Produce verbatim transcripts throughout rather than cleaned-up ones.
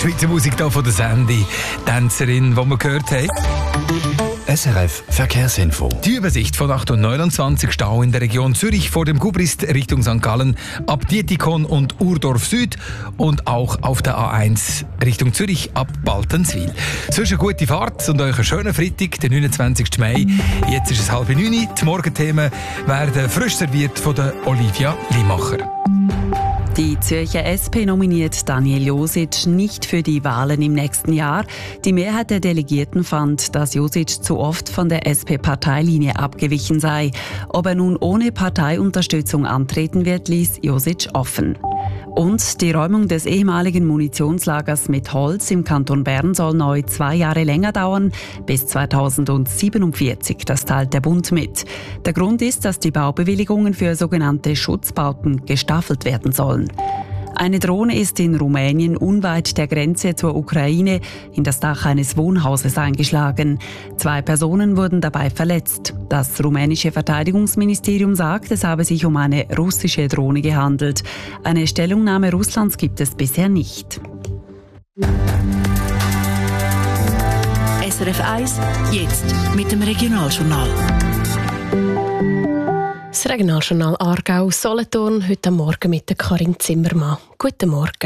Schweizer Musik hier von der Sandy, Tänzerin, die wir gehört haben. S R F Verkehrsinfo. Die Übersicht von acht und neunundzwanzig Stau in der Region Zürich vor dem Gubrist Richtung Sankt Gallen ab Dietikon und Urdorf Süd und auch auf der A eins Richtung Zürich ab Baltenswil. Sonst eine gute Fahrt und euch einen schönen Freitag, den neunundzwanzigsten Mai. Jetzt ist es halb neun. Die Morgenthemen werden frisch serviert von der Olivia Limacher. Die Zürcher S P nominiert Daniel Josic nicht für die Wahlen im nächsten Jahr. Die Mehrheit der Delegierten fand, dass Josic zu oft von der S P-Parteilinie abgewichen sei. Ob er nun ohne Parteiunterstützung antreten wird, ließ Josic offen. Und die Räumung des ehemaligen Munitionslagers mit Holz im Kanton Bern soll neu zwei Jahre länger dauern, bis zweitausendsiebenundvierzig. Das teilt der Bund mit. Der Grund ist, dass die Baubewilligungen für sogenannte Schutzbauten gestaffelt werden sollen. Eine Drohne ist in Rumänien unweit der Grenze zur Ukraine in das Dach eines Wohnhauses eingeschlagen. Zwei Personen wurden dabei verletzt. Das rumänische Verteidigungsministerium sagt, es habe sich um eine russische Drohne gehandelt. Eine Stellungnahme Russlands gibt es bisher nicht. S R F eins, jetzt mit dem Regionaljournal. Das Regionaljournal Aargau-Solothurn heute Morgen mit der Karin Zimmermann. Guten Morgen.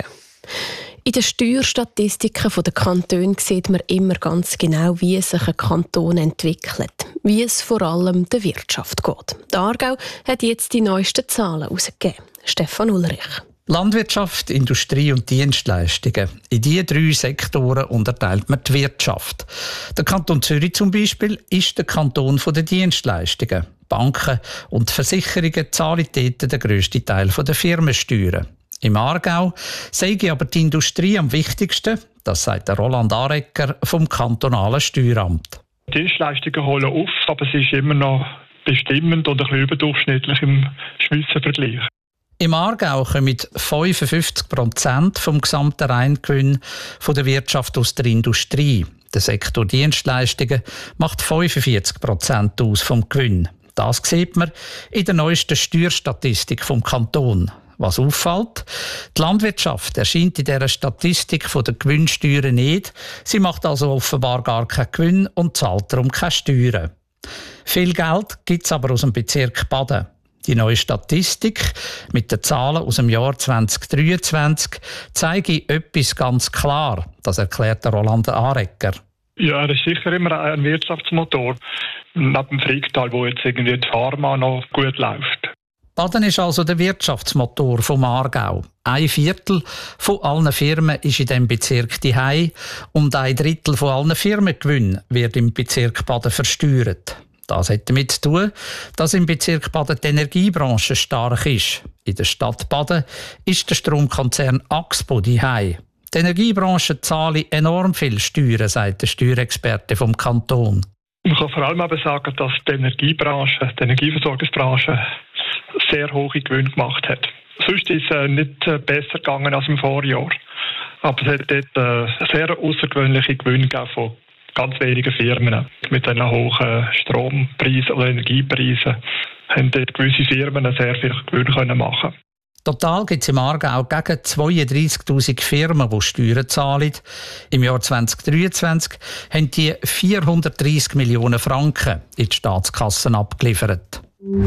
In den Steuerstatistiken der Kantone sieht man immer ganz genau, wie sich ein Kanton entwickelt, wie es vor allem der Wirtschaft geht. Der Aargau hat jetzt die neuesten Zahlen herausgegeben. Stefan Ulrich. Landwirtschaft, Industrie und Dienstleistungen. In diese drei Sektoren unterteilt man die Wirtschaft. Der Kanton Zürich zum Beispiel ist der Kanton der Dienstleistungen. Banken und Versicherungen zahlen dort den grössten Teil der Firmensteuern. Im Aargau sei aber die Industrie am wichtigsten, das sagt der Roland Arecker vom kantonalen Steueramt. Die Dienstleistungen holen auf, aber sie ist immer noch bestimmend und ein bisschen überdurchschnittlich im Schweizer Vergleich. Im Aargau kommen fünfundfünfzig Prozent vom gesamten Reingewinn der Wirtschaft aus der Industrie. Der Sektor Dienstleistungen macht fünfundvierzig Prozent aus vom Gewinn. Das sieht man in der neuesten Steuerstatistik vom Kanton. Was auffällt, die Landwirtschaft erscheint in dieser Statistik der Gewinnsteuern nicht. Sie macht also offenbar gar keinen Gewinn und zahlt darum keine Steuern. Viel Geld gibt es aber aus dem Bezirk Baden. Die neue Statistik mit den Zahlen aus dem Jahr zweitausenddreiundzwanzig zeige etwas ganz klar. Das erklärt der Roland Arecker. Ja, er ist sicher immer ein Wirtschaftsmotor. Neben dem Fricktal, wo jetzt irgendwie die Pharma noch gut läuft. Baden ist also der Wirtschaftsmotor vom Aargau. Ein Viertel von allen Firmen ist in diesem Bezirk daheim und ein Drittel von allen Firmengewinnen wird im Bezirk Baden versteuert. Das hat damit zu tun, dass im Bezirk Baden die Energiebranche stark ist. In der Stadt Baden ist der Stromkonzern Axpo daheim. Die Energiebranche zahlt enorm viel Steuern, sagt der Steuerexperte vom Kanton. Man kann vor allem aber sagen, dass die Energiebranche, die Energieversorgungsbranche sehr hohe Gewinne gemacht hat. Sonst ist es nicht besser gegangen als im Vorjahr. Aber es hat dort sehr außergewöhnliche Gewinne gegeben von ganz wenigen Firmen. Mit diesen hohen Strompreisen oder Energiepreisen haben dort gewisse Firmen sehr viel Gewinn machen können. Total gibt es im Aargau gegen zweiunddreissigtausend Firmen, die Steuern zahlen. Im Jahr zweitausenddreiundzwanzig haben die vierhundertdreissig Millionen Franken in die Staatskassen abgeliefert.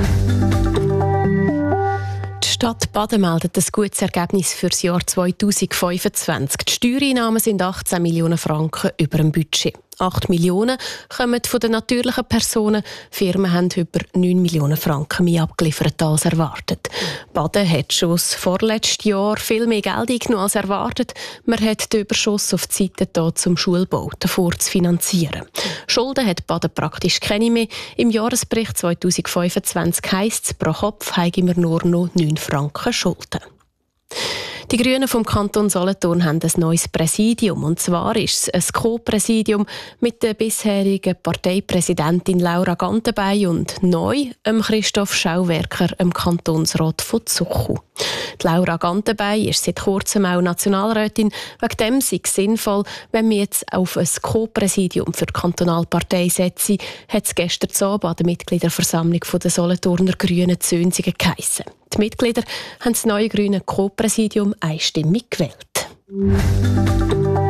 Die Stadt Baden meldet ein gutes Ergebnis für das Jahr zweitausendfünfundzwanzig. Die Steuereinnahmen sind achtzehn Millionen Franken über dem Budget. acht Millionen kommen von den natürlichen Personen. Firmen haben über neun Millionen Franken mehr abgeliefert als erwartet. Baden hat schon das vorletzte Jahr viel mehr Geld eingenommen als erwartet. Man hat den Überschuss auf die Seite da zum Schulbau davor zu finanzieren. Schulden hat Baden praktisch keine mehr. Im Jahresbericht zweitausendfünfundzwanzig heisst es, pro Kopf haben wir nur noch neun Franken Schulden. Die Grünen vom Kanton Solothurn haben ein neues Präsidium. Und zwar ist es ein Co-Präsidium mit der bisherigen Parteipräsidentin Laura Gantenbein und neu ähm Christoph Schauwerker, im Kantonsrat von Zuchu. Die Laura Gantenbein ist seit kurzem auch Nationalrätin. Wegen dem sei es sinnvoll, wenn wir jetzt auf ein Co-Präsidium für die Kantonalpartei setzen, hat es gestern Abend an der Mitgliederversammlung der Solothurner Grünen Zönsigen geheissen. Die Mitglieder haben das neue grüne Co-Präsidium einstimmig gewählt.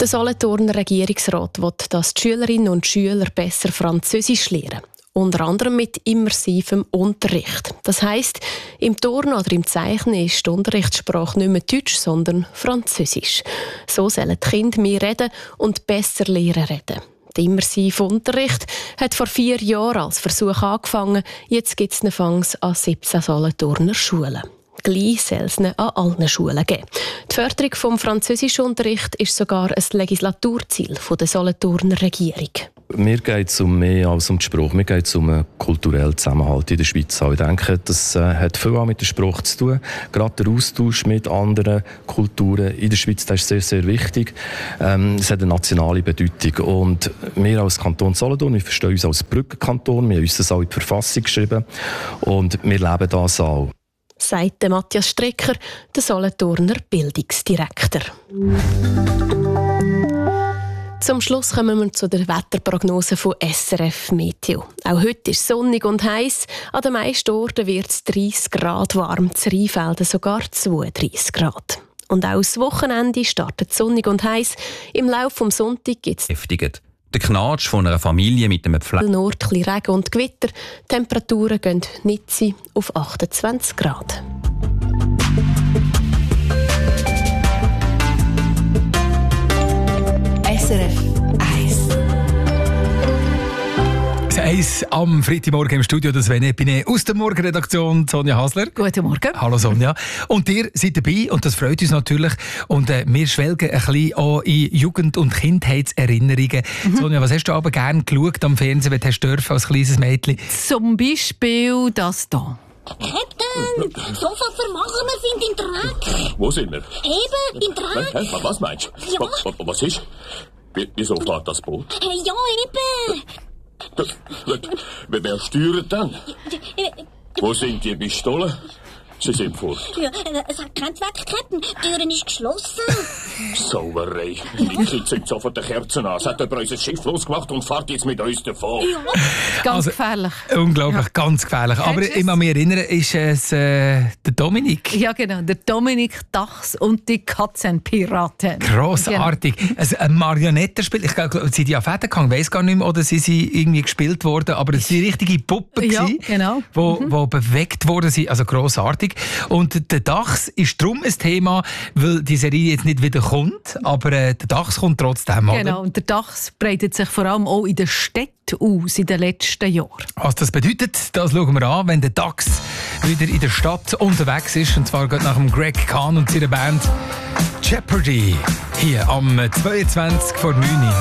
Der Solothurner Regierungsrat will, dass die Schülerinnen und Schüler besser Französisch lernen. Unter anderem mit immersivem Unterricht. Das heisst, im Turnen oder im Zeichnen ist die Unterrichtssprache nicht mehr Deutsch, sondern Französisch. So sollen die Kinder mehr reden und besser lernen reden. Der immersive Unterricht hat vor vier Jahren als Versuch angefangen. Jetzt gibt es ihn anfangs an siebzehn Solothurner Schulen. Gleich soll es ihn an allen Schulen geben. Die Förderung des Französischunterrichts ist sogar ein Legislaturziel der Solothurner Regierung. Mir geht es um mehr als um die Sprache. Mir geht es um einen kulturellen Zusammenhalt in der Schweiz. Ich denke, das äh, hat viel mit der Sprache zu tun. Gerade der Austausch mit anderen Kulturen in der Schweiz, das ist sehr, sehr wichtig. Ähm, es hat eine nationale Bedeutung. Und wir als Kanton Solothurn, wir verstehen uns als Brückenkanton. Wir haben uns das auch in die Verfassung geschrieben. Und wir leben das auch. Sagt Matthias Strecker, der Solothurner Bildungsdirektor. Zum Schluss kommen wir zu der Wetterprognose von S R F Meteo. Auch heute ist es sonnig und heiß. An den meisten Orten wird es dreißig Grad warm, zu Rheinfelden sogar zweiunddreißig Grad. Und auch das Wochenende startet sonnig und heiß. Im Laufe des Sonntags gibt es der Knatsch von einer Familie mit einem Pflege. Nord ein bisschen Regen und Gewitter. Die Temperaturen gehen nicht auf achtundzwanzig Grad. S R F eins. Das eins am Freitagmorgen im Studio, das Sven Epine aus der Morgenredaktion, Sonja Hasler. Guten Morgen. Hallo Sonja. Und ihr seid dabei und das freut uns natürlich. Und äh, wir schwelgen ein bisschen auch in Jugend- und Kindheitserinnerungen. Mhm. Sonja, was hast du aber gerne geschaut am Fernsehen, wenn du hast dürfen als kleines Mädchen? Zum Beispiel das hier. Captain, Sofa vermachen wir sind im Dreck. Wo sind wir? Eben, im Dreck. Hä? Hä? Was meinst du? Ja. Was, was ist? Wie- Wieso fährt das Boot? Hey, ja, eben. Das, wer, wer steuert dann? Wo sind die Pistolen? Sie sind fort. Ja, es hat keinen Zweck, Captain. Die Tür ist geschlossen. Sauerei. Niki zündet sofort die Kerzen an. Es hat jemand unser Schiff losgemacht und fährt jetzt mit uns davon. Ja. Ganz Also, gefährlich. Unglaublich, Ja. ganz gefährlich. Aber Kennst du ich es? kann mich erinnern, ist es äh, der Dominik. Ja, genau. Der Dominik Dachs und die Katzenpiraten. Grossartig. Also ein Marionettenspiel. Ich glaube, sind die an Fäden gegangen? Ich weiss gar nicht mehr. Oder sind sie irgendwie gespielt worden? Aber es waren richtige Puppen, Ja, gewesen, genau. wo, Mhm. wo bewegt worden sind. Also grossartig. Und der Dachs ist darum ein Thema, weil die Serie jetzt nicht wieder kommt. Aber äh, der Dachs kommt trotzdem. Genau. Oder? Und der Dachs breitet sich vor allem auch in den Städten aus in den letzten Jahren. Was das bedeutet, das schauen wir an, wenn der Dachs wieder in der Stadt unterwegs ist. Und zwar geht nach dem Greg Kahn und seiner Band Jeopardy. Hier am zweiundzwanzig vor neun.